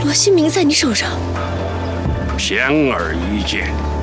我性命在你手上。 显而易见。